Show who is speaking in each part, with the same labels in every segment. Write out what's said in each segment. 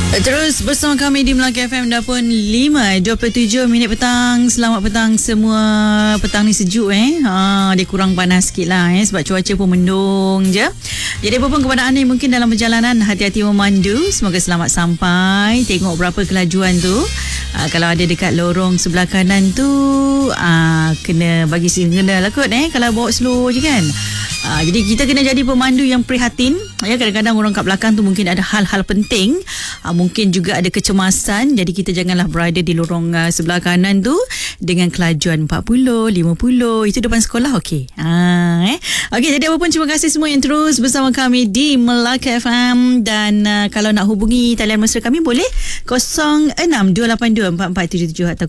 Speaker 1: Terus bersama kami di Melaka FM dah pun 5:27 petang. Selamat petang semua. Petang ni sejuk dia kurang panas sikit lah sebab cuaca pun mendung je. Jadi apa pun kepada anda mungkin dalam perjalanan, hati-hati memandu. Semoga selamat sampai. Tengok berapa kelajuan tu. Kalau ada dekat lorong sebelah kanan tu kena bagi signal lah kot kalau bawa slow je kan. Jadi kita kena jadi pemandu yang prihatin. Kadang-kadang orang kat belakang tu mungkin ada hal-hal penting, mungkin juga ada kecemasan. Jadi kita janganlah berada di lorong sebelah kanan tu dengan kelajuan 40, 50. Itu depan sekolah okey. Okey, jadi apa pun terima kasih semua yang terus bersama kami di Melaka FM. Dan kalau nak hubungi talian mesra kami boleh 06-282-4477 atau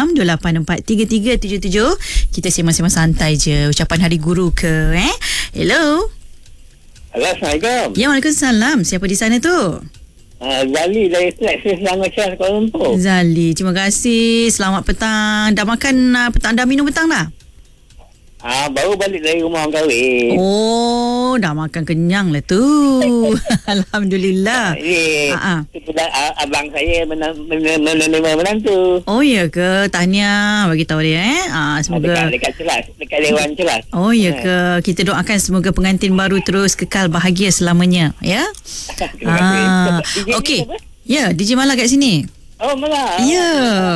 Speaker 1: 06-284-3377. Kita sembang-sembang santai je. Ucapan Hari Guru ke Hello.
Speaker 2: Assalamualaikum.
Speaker 1: Ya, Waalaikumsalam. Siapa di sana tu?
Speaker 2: Zali dari Selangor Kuala Lumpur.
Speaker 1: Zali, terima kasih. Selamat petang. Dah makan petang? Dah minum petang dah?
Speaker 2: Baru balik dari rumah orang kahwin.
Speaker 1: Oh, dah makan kenyang lah tu. Alhamdulillah.
Speaker 2: Ini abang saya menerima menantu.
Speaker 1: Oh ya ke? Tahniah bagi tahu dia semoga
Speaker 2: dekat Ceras, dekat Dewan Ceras.
Speaker 1: Oh ya ke? Kita doakan semoga pengantin baru terus kekal bahagia selamanya ya. Okey. Ya, DJ Mala kat sini.
Speaker 2: Oh, Mala.
Speaker 1: Ya.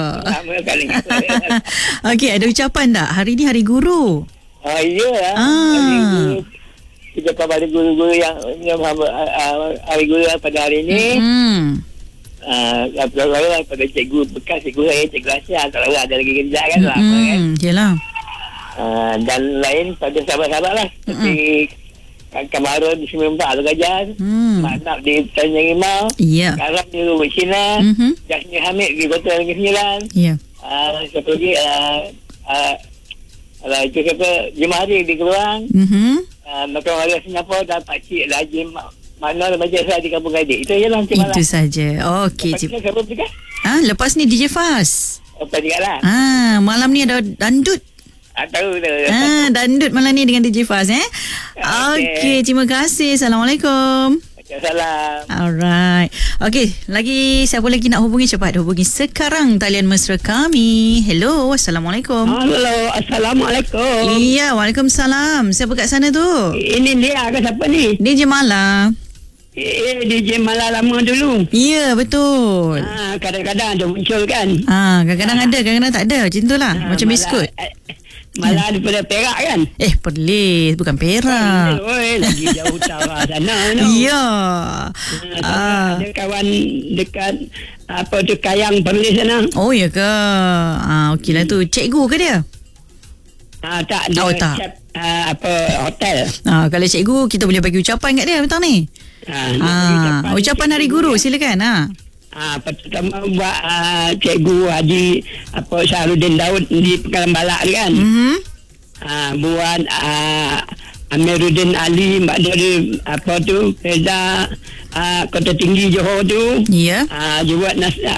Speaker 1: Okey, ada ucapan tak? Hari ni Hari Guru.
Speaker 2: Ya. Kita kepada guru-guru yang Hari Guru pada hari ini. Pada cikgu bekas, cikgu saya, cikgu Asya. Kalau ada lagi kerja kan lah.
Speaker 1: Yelah.
Speaker 2: Dan lain pada sahabat-sahabat lah. Seperti Kamarun di Sembilan Empat Al-Gajar, Maknab di Tanjung Rimau, Karam di Rubik Cina, Jasmine Hamid di Kota Negeri Sembilan. Siapa lagi? Itu siapa? Jemari di Keluang, Makam Warga Singapura dan Pakcik Haji Makna dan Majlis Saya di Kampung Gadik. Itu je lah.
Speaker 1: Itu saja. Okey. Lepas ni DJ Faz.
Speaker 2: Lepas juga lah.
Speaker 1: Malam ni ada dandut.
Speaker 2: Tahu.
Speaker 1: Dandut malam ni dengan DJ Faz Okey, terima kasih. Assalamualaikum.
Speaker 2: Salam.
Speaker 1: Alright. Okey, lagi siapa lagi nak hubungi? Cepat hubungi sekarang talian mesra kami. Hello, Assalamualaikum.
Speaker 3: Hello, Assalamualaikum.
Speaker 1: Iya, Waalaikumsalam. Siapa kat sana tu?
Speaker 3: Ini dia ke siapa ni?
Speaker 1: DJ Mala.
Speaker 3: DJ Mala lama dulu.
Speaker 1: Ya, betul.
Speaker 3: Kadang-kadang ada muncul kan.
Speaker 1: Kadang-kadang ada, kadang-kadang tak ada. Macam itulah. Macam biskut.
Speaker 3: Malah daripada Perak kan?
Speaker 1: Perlis, bukan Perak.
Speaker 3: Lagi jauh utara sana. No?
Speaker 1: Ya.
Speaker 3: Ada kawan dekat Kayang Perlis sana.
Speaker 1: Oh ya ke? Okeylah tu. Cikgu ke dia?
Speaker 3: Tak. Dia
Speaker 1: tak.
Speaker 3: Hotel.
Speaker 1: Kalau cikgu, kita boleh bagi ucapan kat dia petang ni. Ucapan Hari Guru, silakan.
Speaker 3: Pertama buat Cikgu Haji Syahrudin Daud di Pekalan Balak ni kan. Buat Amiruddin Ali Mbak dari Reza Kota Tinggi Johor tu. Ya. Buat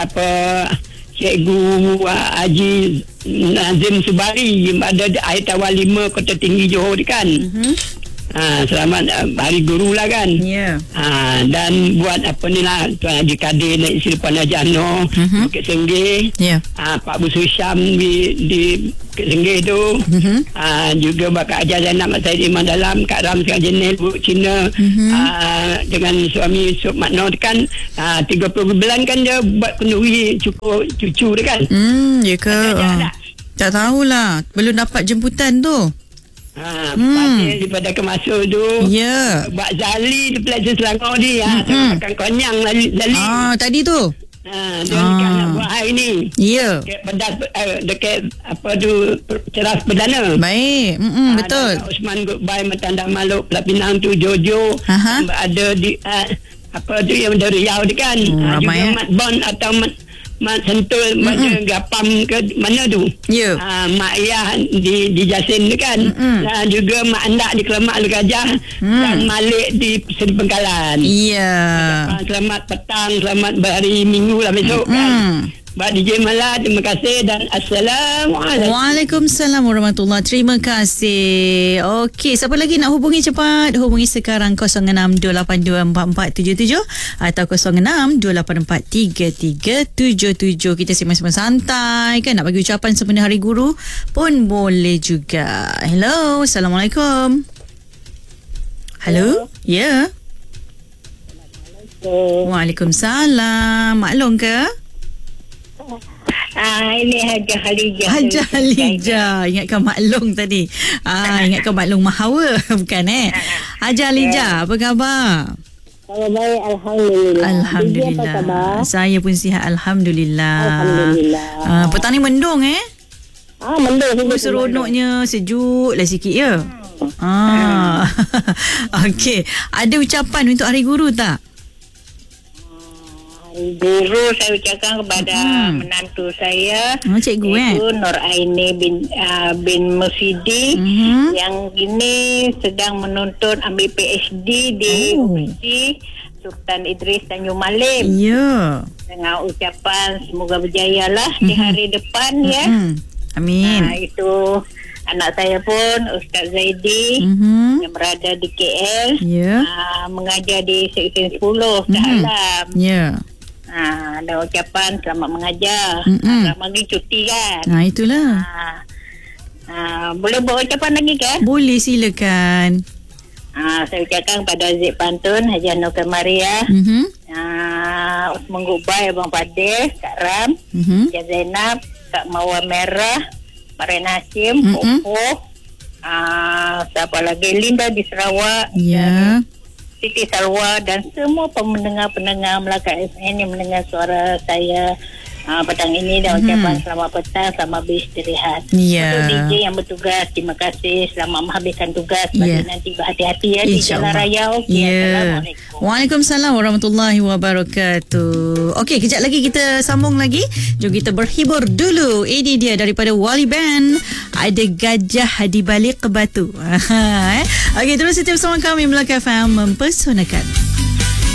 Speaker 3: Cikgu Haji Nazim Subari pada air tawar 5 Kota Tinggi Johor kan. Selamat Hari Guru lah kan. Dan buat Tuan Haji Kadir Naik Siripan Haji Anor Bukit Senggih. Pak Busu Syam di Bukit Senggih tu. Juga Bakar Ajar Zainab Mat Said Iman Dalam, Kak Ram Sekarang Jenel Buk Cina, dengan suami Yusuf Makno kan. 30 bulan kan dia buat kenduri cucu dia kan.
Speaker 1: Ya ke? Tak tahulah, belum dapat jemputan tu.
Speaker 3: Pasal daripada Kemasur tu.
Speaker 1: Ya.
Speaker 3: Buat Zali di Pelajar Selangor ni. Makan konyang Zali.
Speaker 1: Tadi tu.
Speaker 3: Dia dekat nak buat hari ni.
Speaker 1: Ya.
Speaker 3: Dekat pedas, dekat Ceras Perdana.
Speaker 1: Baik. Betul.
Speaker 3: Osman Goodbye Matanda Maluk Pulau Pinang tu, Jojo. Ada di yang dari Riau ni kan. Juga Mat Bon atau Mat Sentul, mana Gapam ke mana tu.
Speaker 1: Ya.
Speaker 3: Mak Ayah di Jasin tu kan. Dan juga Mak Andak di Kelamak Al-Gajah. Dan Malik di Seri Pengkalan.
Speaker 1: Ya.
Speaker 3: Selamat petang, selamat berhari Minggu lah besok kan. Mbak DJ Mala, terima kasih dan Assalamualaikum.
Speaker 1: Waalaikumsalam warahmatullahi. Terima kasih. Okey, siapa lagi nak hubungi cepat? Hubungi sekarang 0628244477 atau 0628433377. Kita sembang-sembang santai kan, nak bagi ucapan sempena Hari Guru pun boleh juga. Hello, Assalamualaikum. Hello? Ya. Waalaikumsalam. Maklum ke?
Speaker 4: Ini Hajah Halijah.
Speaker 1: Hajah Halijah. Ingatkan Maklum tadi. Ingatkan Maklum Mahawa. Bukan Hajah Halijah, apa khabar?
Speaker 4: Saya baik, Alhamdulillah.
Speaker 1: Alhamdulillah.
Speaker 4: Apa khabar?
Speaker 1: Saya pun sihat, Alhamdulillah.
Speaker 4: Alhamdulillah.
Speaker 1: Petang ni mendung
Speaker 4: Mendung.
Speaker 1: Seronoknya, sejuk lah sikit ya. Okey. Ada ucapan untuk Hari Guru tak?
Speaker 4: Guru saya ucapkan kepada menantu saya,
Speaker 1: cikgu
Speaker 4: iaitu Nur Aini bin Musidi, yang ini sedang menuntut ambil PhD di Universiti Sultan Idris Tanjung Malim.
Speaker 1: Ya.
Speaker 4: Dengan ucapan semoga berjaya lah di hari depan ya.
Speaker 1: Amin.
Speaker 4: Itu anak saya pun Ustaz Zaidi yang berada di KL, mengajar di Seksyen 10 Shah Alam. Ada ucapan selamat mengajar. Selamat lagi cuti kan.
Speaker 1: Itulah.
Speaker 4: Boleh buat ucapan lagi kan?
Speaker 1: Boleh, silakan.
Speaker 4: Saya ucapkan kepada Aziz Pantun, Haji Anur Kamaria, Usman Gubai, Abang Fadil, Kak Ram, Haji Zainab, Kak Mawar Merah, Marian Hashim, Popo, siapa lagi, Linda di Sarawak, Siti Salwa dan semua pendengar-pendengar Melaka FM yang mendengar suara saya petang ini, dan ucapan selamat petang, selamat beristirahat. Untuk DJ yang bertugas, terima kasih, selamat menghabiskan tugas. Nanti berhati-hati di jalan raya. Assalamualaikum.
Speaker 1: Waalaikumsalam warahmatullahi wabarakatuh. Okey, kejap lagi kita sambung lagi. Jom kita berhibur dulu. Ini dia daripada Wali Band, ada Gajah di Balik Batu. Okey, terus setia bersama kami Melaka FM mempersonakan.